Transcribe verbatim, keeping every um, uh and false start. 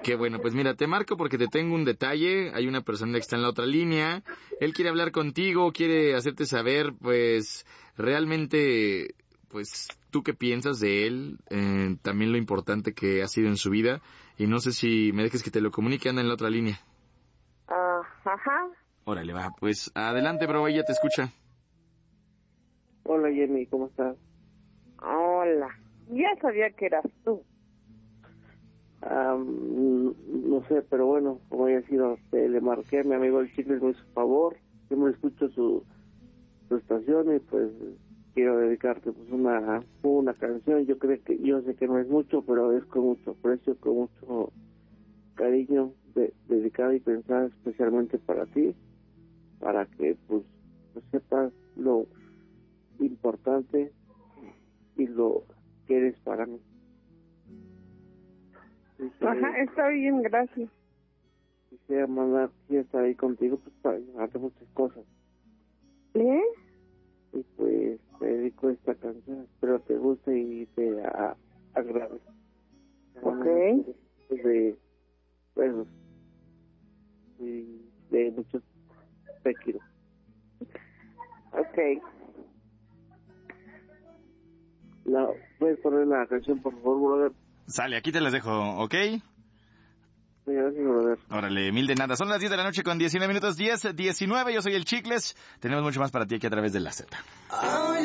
Qué bueno, pues mira, te marco porque te tengo un detalle. Hay una persona que está en la otra línea. Él quiere hablar contigo, quiere hacerte saber, pues, realmente, pues, tú qué piensas de él, eh, también lo importante que ha sido en su vida. Y no sé si me dejes que te lo comunique, anda en la otra línea. Ah, ajá. Órale, va, pues, adelante, bro, ella te escucha. Hola Jenny, ¿cómo estás? Hola. Ya sabía que eras tú. Um, no sé, pero bueno, como haya sido, te, le marqué a mi amigo el Chicles, me hizo favor. Yo me escucho su, su estación y pues quiero dedicarte pues una una canción. Yo creo que, yo sé que no es mucho, pero es con mucho aprecio, con mucho cariño, de, dedicada y pensada especialmente para ti, para que pues, pues sepas lo importante y lo que eres para mí. Quisiera, Ajá, está bien, gracias. quisiera mandar, quisiera estar ahí contigo pues para ayudarte muchas cosas. ¿Eh? Y pues te dedico esta canción, espero te guste y te a, agrade. Ok. De besos y de muchos te quiero. Ok. La, ¿puedes poner la canción por favor, brother? Sale, aquí te las dejo, ¿ok? Sí, gracias, brother. Órale, mil de nada. Son las diez de la noche con diecinueve minutos, diez, diecinueve. Yo soy el Chicles. Tenemos mucho más para ti aquí a través de la Z.